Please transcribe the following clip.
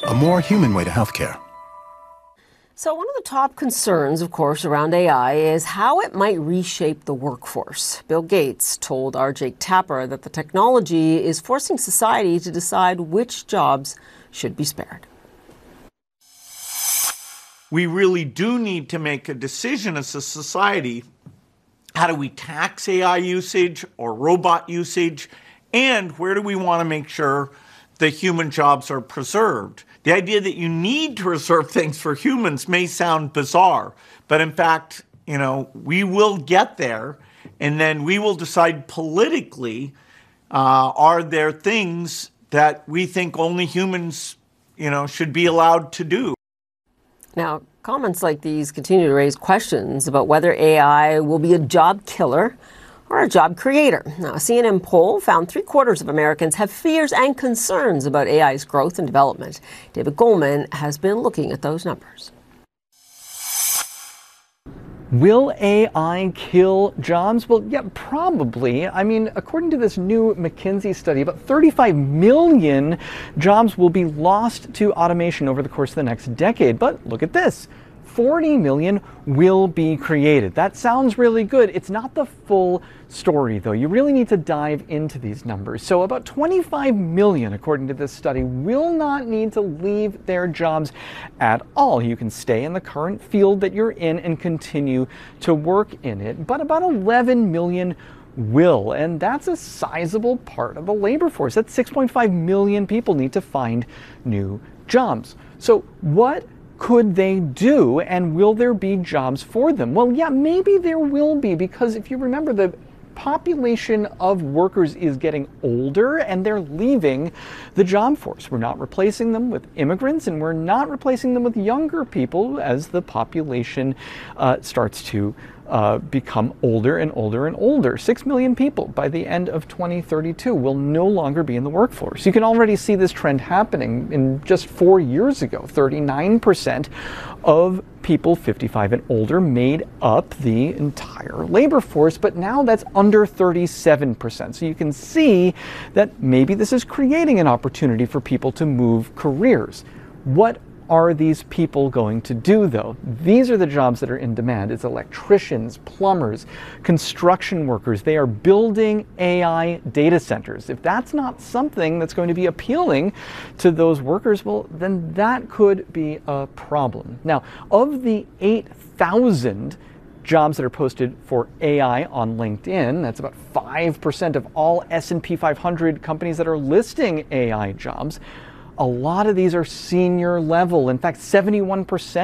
a more human way to healthcare. So one of the top concerns, of course, around AI is how it might reshape the workforce. Bill Gates told our Jake Tapper that the technology is forcing society to decide which jobs should be spared. We really do need to make a decision as a society. How do we tax AI usage or robot usage? And where do we want to make sure the human jobs are preserved? The idea that you need to reserve things for humans may sound bizarre, but in fact, we will get there, and then we will decide politically, are there things that we think only humans, should be allowed to do? Now, comments like these continue to raise questions about whether AI will be a job killer or a job creator. Now, a CNN poll found 3/4 of Americans have fears and concerns about AI's growth and development. David Goldman has been looking at those numbers. Will AI kill jobs? Well, yeah, probably. I mean, according to this new McKinsey study, about 35 million jobs will be lost to automation over the course of the next decade. But look at this. 40 million will be created. That sounds really good. It's not the full story, though. You really need to dive into these numbers. So about 25 million, according to this study, will not need to leave their jobs at all. You can stay in the current field that you're in and continue to work in it. But about 11 million will, and that's a sizable part of the labor force. That's 6.5 million people need to find new jobs. So what could they do, and will there be jobs for them? Well, yeah, maybe there will be, because if you remember, the population of workers is getting older and they're leaving the job force. We're not replacing them with immigrants, and we're not replacing them with younger people as the population starts to become older and older and older. 6 million people by the end of 2032 will no longer be in the workforce. You can already see this trend happening. In just 4 years ago, 39% of people 55 and older made up the entire labor force, but now that's under 37%. So you can see that maybe this is creating an opportunity for people to move careers. What are these people going to do, though? These are the jobs that are in demand. It's electricians, plumbers, construction workers. They are building AI data centers. If that's not something that's going to be appealing to those workers, well, then that could be a problem. Now, of the 8,000 jobs that are posted for AI on LinkedIn, that's about 5% of all S&P 500 companies that are listing AI jobs. A lot of these are senior level. In fact, 71%